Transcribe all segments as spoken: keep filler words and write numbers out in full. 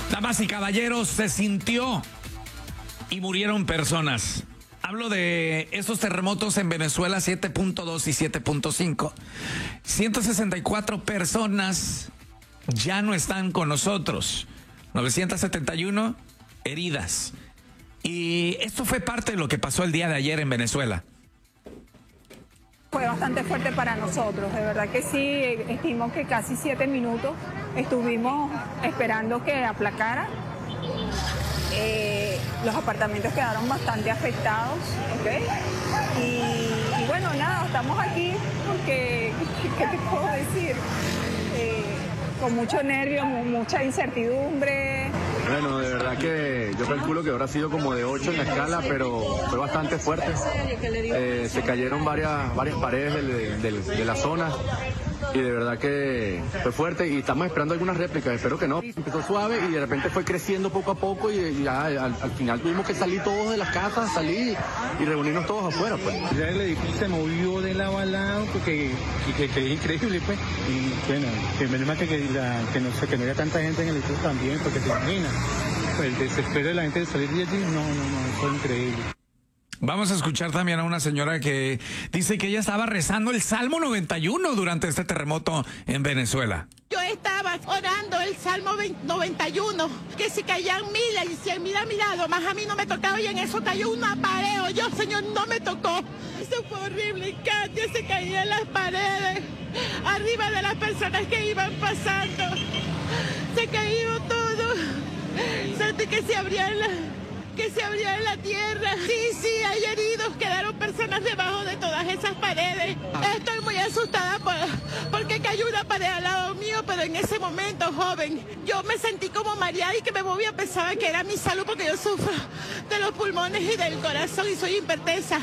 Damas y caballeros, se sintió y murieron personas. Hablo de esos terremotos en Venezuela, siete punto dos y siete punto cinco. ciento sesenta y cuatro personas ya no están con nosotros. novecientos setenta y uno heridas. Y esto fue parte de lo que pasó el día de ayer en Venezuela. Fue bastante fuerte para nosotros, de verdad que sí, estimo que casi siete minutos estuvimos esperando que aplacara. Eh, los apartamentos quedaron bastante afectados, ¿ok? Y, y bueno, nada, estamos aquí porque, ¿qué te puedo decir? Eh, con mucho nervio, mucha incertidumbre. Bueno, de verdad que yo calculo que habrá sido como de ocho en la escala, pero fue bastante fuerte. Eh, se cayeron varias, varias paredes del, del, de la zona y de verdad que fue fuerte y estamos esperando algunas réplicas, espero que no. Empezó suave y de repente fue creciendo poco a poco y ya al, al final tuvimos que salir todos de las casas, salir y reunirnos todos afuera, pues. Ya el edificio se movió de lado a lado porque que, que es increíble, pues. Y bueno, que menos mal que, que, la, que, no, que no haya tanta gente en el edificio también, porque te imaginas, pues el desespero de la gente de salir de allí, no, no, no, fue increíble. Vamos a escuchar también a una señora que dice que ella estaba rezando el Salmo noventa y uno durante este terremoto en Venezuela. Yo estaba orando el Salmo noventa y uno, que si caían miles y cien mil a mi lado, más a mí no me tocaba y en eso cayó un apareo. Yo, Señor, no me tocó. Eso fue horrible. Y Katia se caía en las paredes, arriba de las personas que iban pasando. Se cayó todo. Sentí que se abrían las... que se abría en la tierra. Sí, sí, hay heridos, quedaron personas debajo de todas esas paredes. Estoy muy asustada por, porque cayó una pared al lado mío, pero en ese momento, joven, yo me sentí como mareada y que me movía, pensaba que era mi salud porque yo sufro de los pulmones y del corazón y soy hipertensa.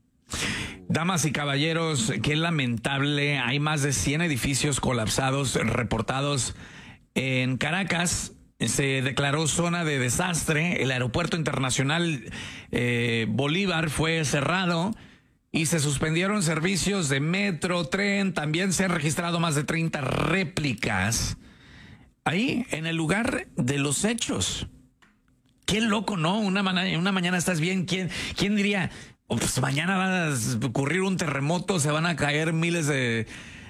Damas y caballeros, qué lamentable. Hay más de cien edificios colapsados reportados en Caracas. Se declaró zona de desastre. El aeropuerto internacional eh, Bolívar fue cerrado y se suspendieron servicios de metro, tren. También se han registrado más de treinta réplicas ahí en el lugar de los hechos. Qué loco, ¿no? Una, mañana, una mañana estás bien. ¿Quién, quién diría? Oh, pues mañana va a ocurrir un terremoto, se van a caer miles de,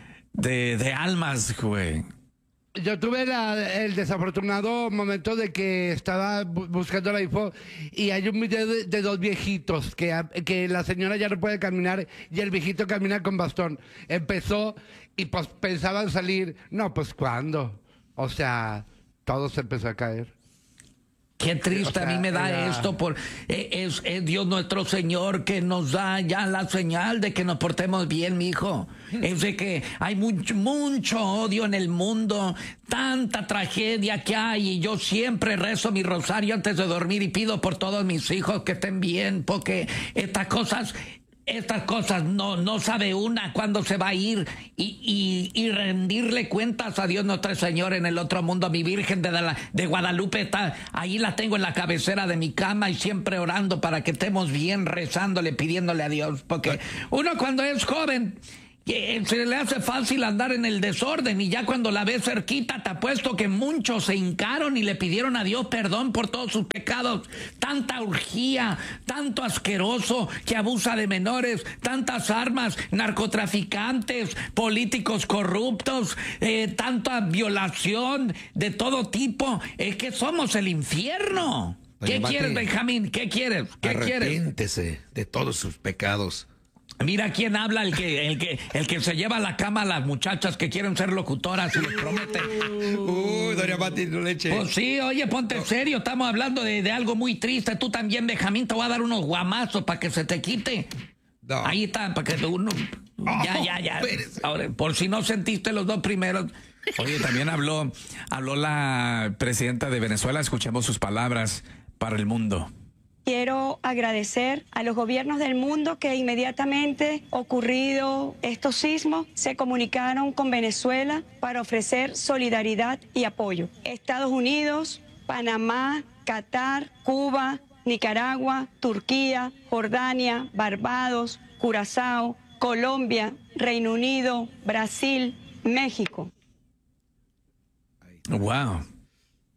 de, de almas, güey. Yo tuve la, el desafortunado momento de que estaba bu buscando la info y hay un video de, de dos viejitos que, que la señora ya no puede caminar y el viejito camina con bastón. Empezó y pues pensaban salir. No, pues ¿cuándo? O sea, todo se empezó a caer. Qué triste, o sea, a mí me da era... esto por eh, es, es Dios nuestro Señor que nos da ya la señal de que nos portemos bien, mijo. Es de que hay mucho, mucho odio en el mundo, tanta tragedia que hay, y yo siempre rezo mi rosario antes de dormir y pido por todos mis hijos que estén bien, porque estas cosas... Estas cosas no, no sabe una cuándo se va a ir y, y, y rendirle cuentas a Dios nuestro Señor en el otro mundo. Mi Virgen de, la, de Guadalupe está, ahí la tengo en la cabecera de mi cama y siempre orando para que estemos bien, rezándole, pidiéndole a Dios. Porque uno cuando es joven se le hace fácil andar en el desorden y ya cuando la ves cerquita te apuesto que muchos se hincaron y le pidieron a Dios perdón por todos sus pecados. Tanta urgía, tanto asqueroso que abusa de menores, tantas armas, narcotraficantes, políticos corruptos, eh, tanta violación de todo tipo. Es que somos el infierno. ¿Qué Oye, quieres, Mati, Benjamín? ¿Qué quieres? ¿Qué quieres? Arrepiéntese de todos sus pecados. Mira quién habla, el que, el que, el que se lleva a la cama a las muchachas que quieren ser locutoras y les promete. Uy, doña Mati, no le eche. Pues sí, oye, ponte no. serio, estamos hablando de, de algo muy triste. Tú también, Benjamín, te voy a dar unos guamazos para que se te quite. No. Ahí está, para que uno... Oh, ya, ya, ya. Ahora, por si no sentiste los dos primeros. Oye, también habló, habló la presidenta de Venezuela. Escuchemos sus palabras para el mundo. Quiero agradecer a los gobiernos del mundo que inmediatamente ocurrido estos sismos se comunicaron con Venezuela para ofrecer solidaridad y apoyo. Estados Unidos, Panamá, Qatar, Cuba, Nicaragua, Turquía, Jordania, Barbados, Curazao, Colombia, Reino Unido, Brasil, México. Wow.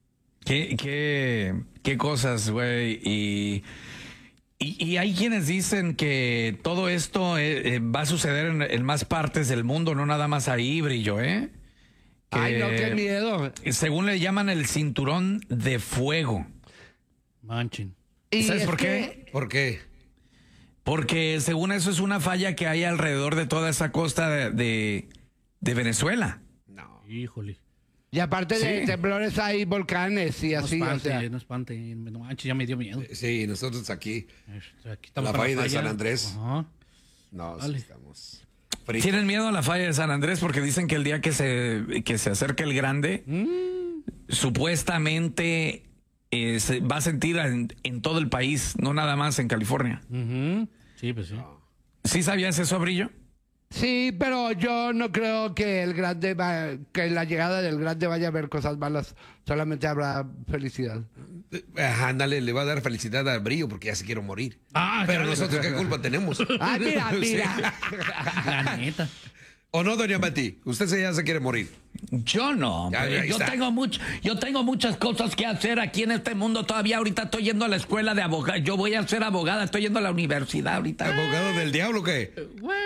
Qué, qué, qué cosas, güey. Y, y, y hay quienes dicen que todo esto eh, eh, va a suceder en, en más partes del mundo, no nada más ahí, Brillo, ¿eh? Que, Ay, no, qué miedo. Según le llaman el cinturón de fuego. Manchen. ¿Sabes por qué? ¿Por qué? Porque según eso es una falla que hay alrededor de toda esa costa de, de, de Venezuela. No. Híjole. Y aparte Sí. de temblores hay volcanes y No así, o espante, sea. no espante. No manches, ya me dio miedo. Sí, nosotros aquí. Aquí estamos La con falla de San Andrés. Ajá. No, sí Vale. estamos fritos. Tienen miedo a la falla de San Andrés porque dicen que el día que se, que se acerque el grande, Mm. supuestamente eh, se va a sentir en, en todo el país, no nada más en California. Ujú. Sí, pues sí. ¿Sí sabías eso, Brillo? Sí, pero yo no creo que el grande va, que la llegada del grande vaya a haber cosas malas. Solamente habrá felicidad. Ajá, ándale, le va a dar felicidad al Brillo porque ya se quiere morir. Ah, Pero claro. nosotros, ¿qué culpa tenemos? Ah, mira, Sí. mira. La neta. ¿O no, doña Mati? Usted se- ya se quiere morir. Yo no. Ya, hombre. ahí yo está. tengo mucho, yo tengo muchas cosas que hacer aquí en este mundo. Todavía ahorita estoy yendo a la escuela de abogado. Yo voy a ser abogada, estoy yendo a la universidad ahorita. ¿Abogado del diablo o qué?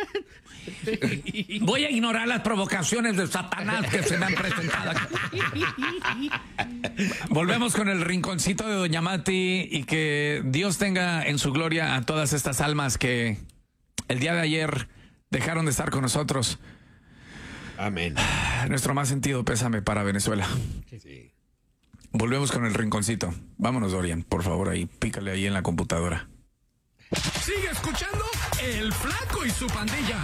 Voy a ignorar las provocaciones de Satanás que se me han presentado aquí. Volvemos con el rinconcito de doña Mati y que Dios tenga en su gloria a todas estas almas que el día de ayer dejaron de estar con nosotros. Amén. Nuestro más sentido pésame para Venezuela. Sí. Volvemos con el rinconcito. Vámonos, Dorian, por favor, ahí, pícale ahí en la computadora. Sigue escuchando El Flaco y su pandilla.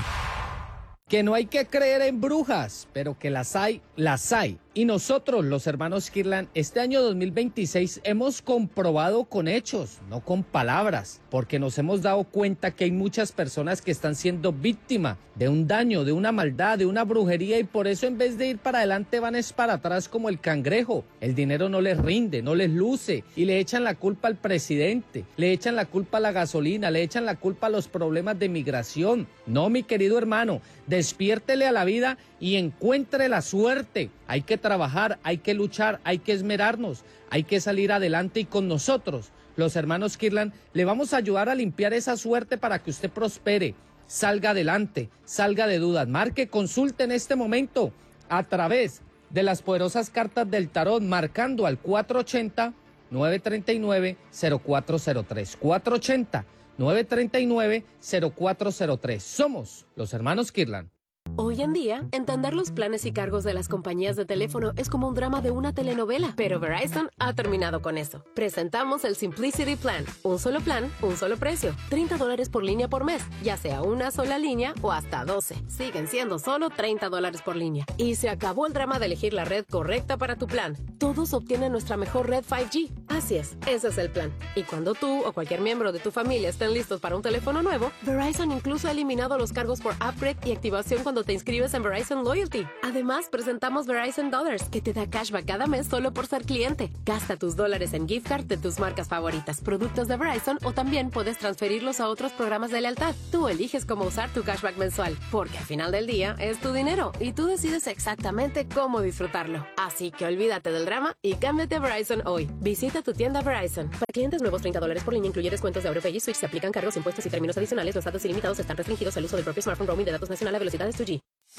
Que no hay que creer en brujas, pero que las hay, las hay. Y nosotros, los hermanos Kirlan, este año dos mil veintiséis hemos comprobado con hechos, no con palabras, porque nos hemos dado cuenta que hay muchas personas que están siendo víctimas de un daño, de una maldad, de una brujería, y por eso en vez de ir para adelante van es para atrás como el cangrejo. El dinero no les rinde, no les luce, y le echan la culpa al presidente, le echan la culpa a la gasolina, le echan la culpa a los problemas de migración. No, mi querido hermano, despiértele a la vida y encuentre la suerte. Hay que trabajar, hay que luchar, hay que esmerarnos, hay que salir adelante, y con nosotros, los hermanos Kirlan, le vamos a ayudar a limpiar esa suerte para que usted prospere, salga adelante, salga de dudas. Marque, consulte en este momento a través de las poderosas cartas del tarot, marcando al cuatro ochenta, nueve treinta y nueve, cero cuatro cero tres. cuatro ochenta, nueve treinta y nueve, cero cuatro cero tres. Somos los hermanos Kirlan. Hoy en día, entender los planes y cargos de las compañías de teléfono es como un drama de una telenovela, pero Verizon ha terminado con eso. Presentamos el Simplicity Plan, un solo plan, un solo precio, treinta dólares por línea por mes, ya sea una sola línea o hasta doce. Siguen siendo solo treinta dólares por línea. Y se acabó el drama de elegir la red correcta para tu plan. Todos obtienen nuestra mejor red cinco G. Así es, ese es el plan. Y cuando tú o cualquier miembro de tu familia estén listos para un teléfono nuevo, Verizon incluso ha eliminado los cargos por upgrade y activación cuando te inscribes en Verizon Loyalty. Además, presentamos Verizon Dollars, que te da cashback cada mes solo por ser cliente. Gasta tus dólares en gift card de tus marcas favoritas, productos de Verizon, o también puedes transferirlos a otros programas de lealtad. Tú eliges cómo usar tu cashback mensual, porque al final del día es tu dinero y tú decides exactamente cómo disfrutarlo. Así que olvídate del drama y cámbiate a Verizon hoy. Visita tu tienda Verizon. Para clientes nuevos, treinta dólares por línea, incluye descuentos de AutoPay y Switch. Se aplican cargos, impuestos y términos adicionales. Los datos ilimitados están restringidos al uso del propio smartphone. Roaming de datos nacional a velocidades dos G.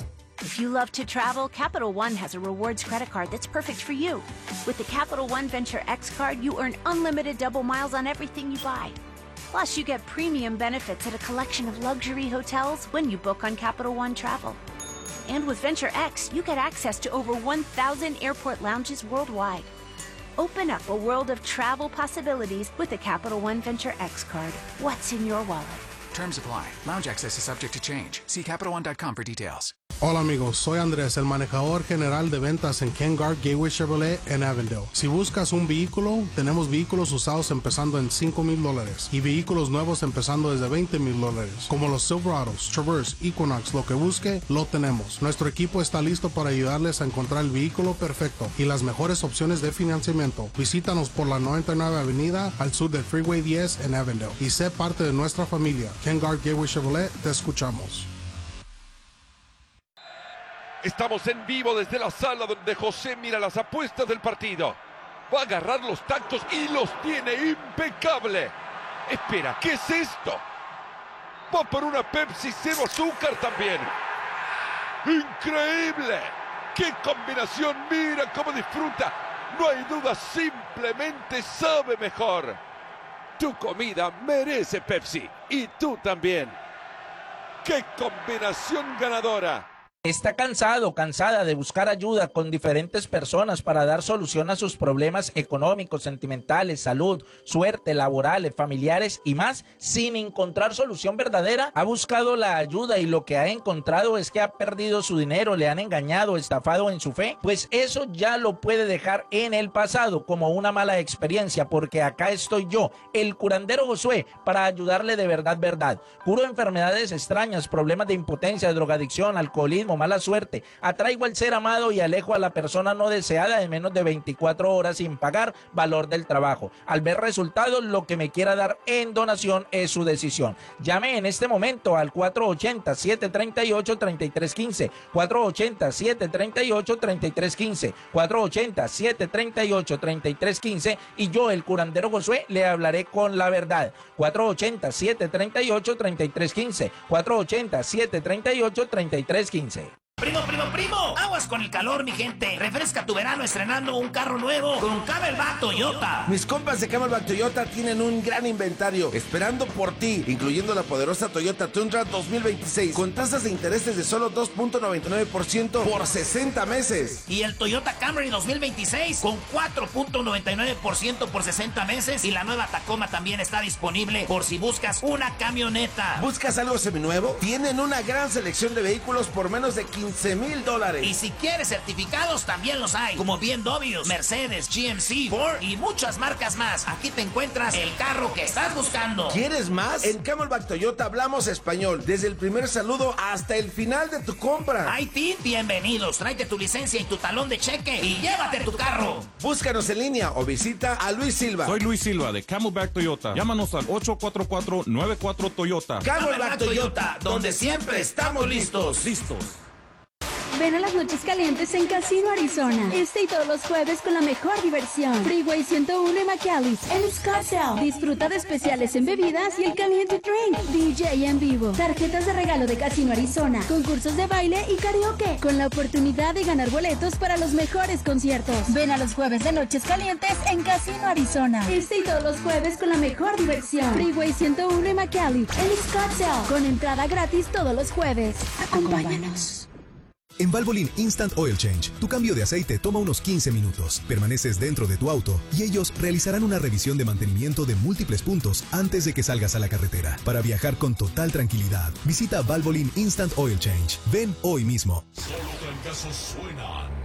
If you love to travel, Capital One has a rewards credit card that's perfect for you. With the Capital One Venture X card, you earn unlimited double miles on everything you buy. Plus, you get premium benefits at a collection of luxury hotels when you book on Capital One Travel. And with Venture X, you get access to over one thousand airport lounges worldwide. Open up a world of travel possibilities with the Capital One Venture X card. What's in your wallet? Terms apply. Lounge access is subject to change. See Capital One dot com for details. Hola amigos, soy Andrés, el manejador general de ventas en Ken Garff Gateway Chevrolet en Avondale. Si buscas un vehículo, tenemos vehículos usados empezando en cinco mil dólares y vehículos nuevos empezando desde veinte mil dólares. Como los Silverados, Traverse, Equinox, lo que busque, lo tenemos. Nuestro equipo está listo para ayudarles a encontrar el vehículo perfecto y las mejores opciones de financiamiento. Visítanos por la noventa y nueve Avenida al sur del Freeway diez en Avondale y sé parte de nuestra familia. Ken Garff Gateway Chevrolet, te escuchamos. Estamos en vivo desde la sala donde José mira las apuestas del partido. Va a agarrar los tactos y los tiene impecable. Espera, ¿qué es esto? Va por una Pepsi cero azúcar también. ¡Increíble! ¡Qué combinación! ¡Mira cómo disfruta! No hay duda, simplemente sabe mejor. Tu comida merece Pepsi. Y tú también. ¡Qué combinación ganadora! Está cansado, cansada de buscar ayuda con diferentes personas para dar solución a sus problemas económicos, sentimentales, salud, suerte, laborales, familiares y más, sin encontrar solución verdadera. Ha buscado la ayuda y lo que ha encontrado es que ha perdido su dinero, le han engañado, estafado en su fe. Pues eso ya lo puede dejar en el pasado como una mala experiencia, porque acá estoy yo, el curandero Josué, para ayudarle de verdad, verdad. Curo enfermedades extrañas, problemas de impotencia, drogadicción, alcoholismo, mala suerte, atraigo al ser amado y alejo a la persona no deseada en menos de veinticuatro horas sin pagar valor del trabajo. Al ver resultados, lo que me quiera dar en donación es su decisión. Llame en este momento al cuatro ochenta, siete treinta y ocho, treinta y tres quince, cuatro ochenta, siete treinta y ocho, treinta y tres quince, cuatro ochenta, siete treinta y ocho, treinta y tres quince y yo, el curandero Josué, le hablaré con la verdad. cuatro ochenta, siete treinta y ocho, treinta y tres quince, cuatro ochenta, siete treinta y ocho, treinta y tres quince. Primo, primo, primo, aguas con el calor, mi gente. Refresca tu verano estrenando un carro nuevo con Camelback Toyota. Mis compas de Camelback Toyota tienen un gran inventario esperando por ti, incluyendo la poderosa Toyota Tundra dos mil veintiséis con tasas de intereses de solo dos punto noventa y nueve por ciento por sesenta meses. Y el Toyota Camry dos mil veintiséis con cuatro punto noventa y nueve por ciento por sesenta meses. Y la nueva Tacoma también está disponible por si buscas una camioneta. ¿Buscas algo seminuevo? Tienen una gran selección de vehículos por menos de quince mil dólares. Y si quieres certificados, también los hay, como B M W, Mercedes, G M C, Ford y muchas marcas más. Aquí te encuentras el carro que estás buscando. ¿Quieres más? En Camelback Toyota hablamos español, desde el primer saludo hasta el final de tu compra. Haití, bienvenidos. Tráete tu licencia y tu talón de cheque y llévate tu carro. Búscanos en línea o visita a Luis Silva. Soy Luis Silva de Camelback Toyota. Llámanos al ocho cuatro cuatro, nueve cuatro Toyota. Camelback Toyota, donde siempre estamos listos. Listos. Ven a las noches calientes en Casino Arizona. Este y todos los jueves con la mejor diversión. Freeway ciento uno en McAllis, en Scottsdale. Disfruta de especiales en bebidas y el caliente drink. D J en vivo. Tarjetas de regalo de Casino Arizona. Concursos de baile y karaoke. Con la oportunidad de ganar boletos para los mejores conciertos. Ven a los jueves de noches calientes en Casino Arizona. Este y todos los jueves con la mejor diversión. Freeway ciento uno en McAllis, en Scottsdale. Con entrada gratis todos los jueves. Acompáñanos. En Valvoline Instant Oil Change, tu cambio de aceite toma unos quince minutos. Permaneces dentro de tu auto y ellos realizarán una revisión de mantenimiento de múltiples puntos antes de que salgas a la carretera. Para viajar con total tranquilidad, visita Valvoline Instant Oil Change. Ven hoy mismo. Solo fracasos suenan.